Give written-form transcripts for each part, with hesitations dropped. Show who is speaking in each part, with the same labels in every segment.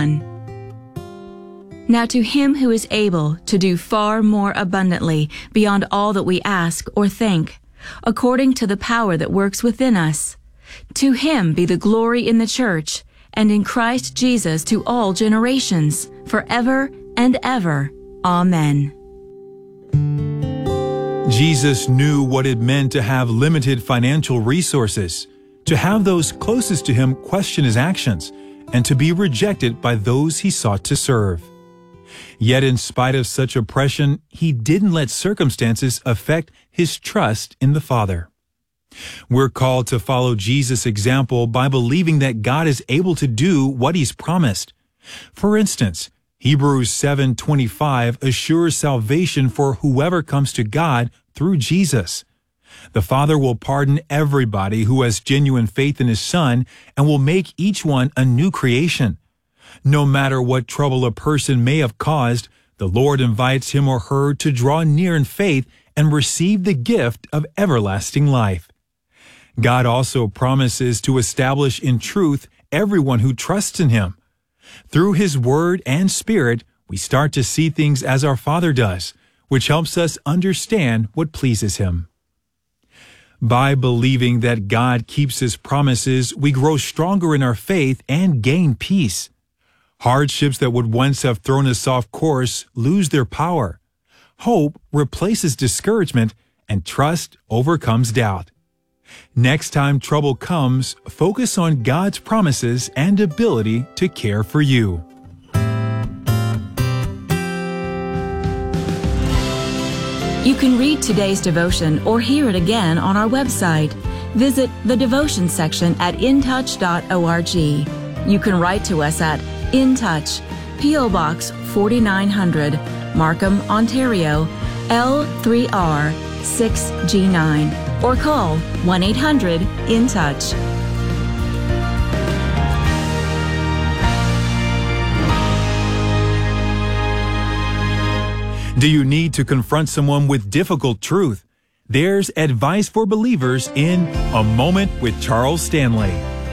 Speaker 1: 1. Now to Him who is able to do far more abundantly beyond all that we ask or think, according to the power that works within us, to Him be the glory in the church and in Christ Jesus to all generations, forever and ever. Amen.
Speaker 2: Jesus knew what it meant to have limited financial resources, to have those closest to Him question His actions, and to be rejected by those He sought to serve. Yet in spite of such oppression, He didn't let circumstances affect His trust in the Father. We're called to follow Jesus' example by believing that God is able to do what He's promised. For instance, Hebrews 7:25 assures salvation for whoever comes to God through Jesus. The Father will pardon everybody who has genuine faith in His Son and will make each one a new creation. No matter what trouble a person may have caused, the Lord invites him or her to draw near in faith and receive the gift of everlasting life. God also promises to establish in truth everyone who trusts in Him. Through His Word and Spirit, we start to see things as our Father does, which helps us understand what pleases Him. By believing that God keeps His promises, we grow stronger in our faith and gain peace. Hardships that would once have thrown us off course lose their power. Hope replaces discouragement, and trust overcomes doubt. Next time trouble comes, focus on God's promises and ability to care for you.
Speaker 1: You can read today's devotion or hear it again on our website. Visit the devotion section at intouch.org. You can write to us at In Touch, P.O. Box 4900, Markham, Ontario, L3R 6G9, or call 1-800-IN-TOUCH.
Speaker 2: Do you need to confront someone with difficult truth? There's advice for believers in A Moment with Charles Stanley.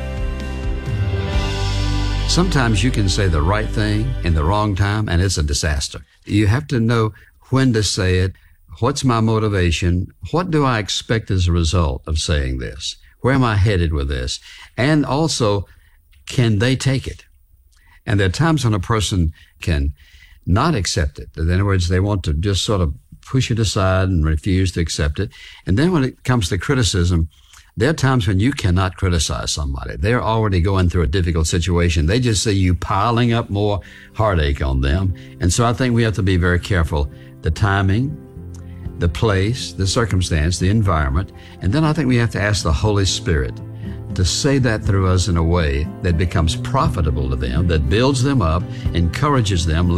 Speaker 3: Sometimes you can say the right thing in the wrong time, and it's a disaster. You have to know when to say it. What's my motivation? What do I expect as a result of saying this? Where am I headed with this? And also, can they take it? And there are times when a person can not accept it. In other words, they want to just sort of push it aside and refuse to accept it. And then when it comes to criticism, there are times when you cannot criticize somebody. They're already going through a difficult situation. They just see you piling up more heartache on them. And so I think we have to be very careful. The timing, the place, the circumstance, the environment. And then I think we have to ask the Holy Spirit to say that through us in a way that becomes profitable to them, that builds them up, encourages them,